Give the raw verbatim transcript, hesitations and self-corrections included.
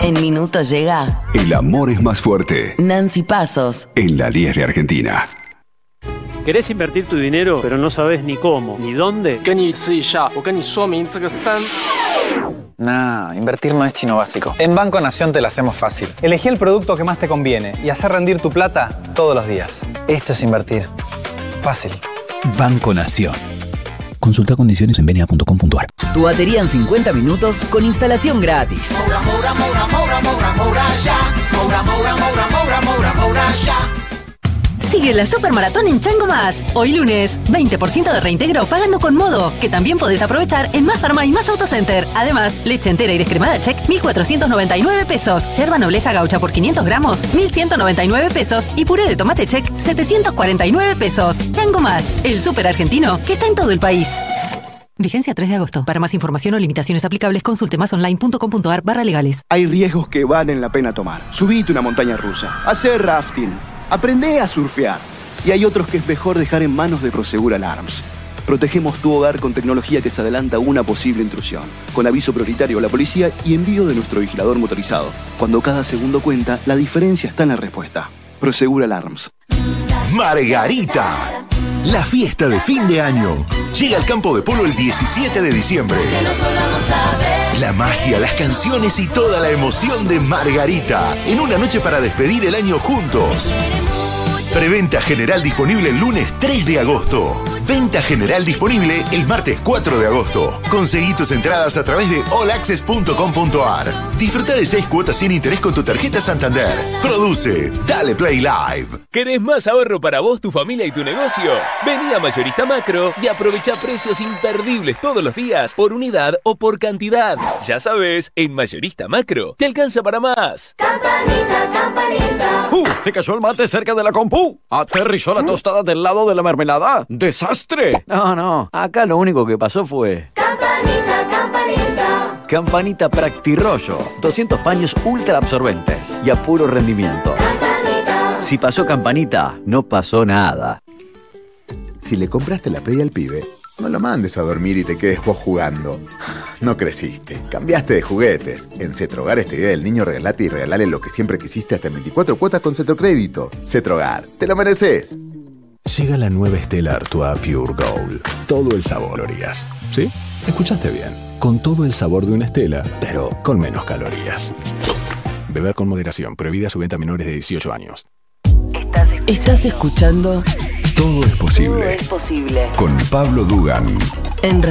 En minutos llega El amor es más fuerte. Nancy Pasos En la Liesre Argentina. ¿Querés invertir tu dinero, pero no sabes ni cómo, ni dónde? Nah, invertir no es chino básico. En Banco Nación te la hacemos fácil. Elegí el producto que más te conviene y hacer rendir tu plata todos los días. Esto es invertir. Fácil. Banco Nación. Consulta condiciones en b n a punto com punto a r. Tu batería en cincuenta minutos con instalación gratis. Moura, Moura, Moura, Moura, Moura, Moura, ya. Moura, Moura, Moura, Moura, Moura, Moura, ya. Sigue la Supermaratón en Chango Más. Hoy lunes, veinte por ciento de reintegro pagando con Modo, que también podés aprovechar en Más Farma y Más Autocenter. Además, leche entera y descremada Check, mil cuatrocientos noventa y nueve pesos. Yerba Nobleza Gaucha por quinientos gramos, mil ciento noventa y nueve pesos. Y puré de tomate Check, setecientos cuarenta y nueve pesos. Chango Más, el súper argentino que está en todo el país. Vigencia tres de agosto. Para más información o limitaciones aplicables, consulte másonline punto com punto a r barra legales. Hay riesgos que valen la pena tomar. Subite una montaña rusa, hacer rafting, aprendé a surfear. Y hay otros que es mejor dejar en manos de Prosegur Alarms. Protegemos tu hogar con tecnología que se adelanta a una posible intrusión, con aviso prioritario a la policía y envío de nuestro vigilador motorizado. Cuando cada segundo cuenta, la diferencia está en la respuesta. Prosegur Alarms. Margarita, la fiesta de fin de año. Llega al campo de polo el diecisiete de diciembre. La magia, las canciones y toda la emoción de Margarita, en una noche para despedir el año juntos. Preventa general disponible el lunes tres de agosto. Venta general disponible el martes cuatro de agosto. Conseguí tus entradas a través de all access punto com punto a r. Disfruta de seis cuotas sin interés con tu tarjeta Santander. Produce Dale Play Live. ¿Querés más ahorro para vos, tu familia y tu negocio? Vení a Mayorista Macro y aprovecha precios imperdibles todos los días por unidad o por cantidad. Ya sabes, en Mayorista Macro te alcanza para más. Campanita, campanita. ¡Uh! Se cayó el mate cerca de la compu. Aterrizó la tostada del lado de la mermelada. ¡Desastre! No, no. Acá lo único que pasó fue... Campanita, campanita. Campanita Practirollo. doscientos paños ultra absorbentes y a puro rendimiento. Campanita. Si pasó Campanita, no pasó nada. Si le compraste la Play al pibe, no lo mandes a dormir y te quedes vos jugando. No creciste, cambiaste de juguetes. En Cetrogar este día del niño regalate y regalale lo que siempre quisiste hasta en veinticuatro cuotas con Cetrocrédito. Cetrogar, te lo mereces. Llega la nueva Stella Artois Pure Gold. Todo el sabor, Orías. ¿Sí? Escuchaste bien. Con todo el sabor de una Stella, pero con menos calorías. Beber con moderación. Prohibida su venta a menores de dieciocho años. Estás escuchando, Estás escuchando Todo es posible. Todo es posible. Con Pablo Dugan. En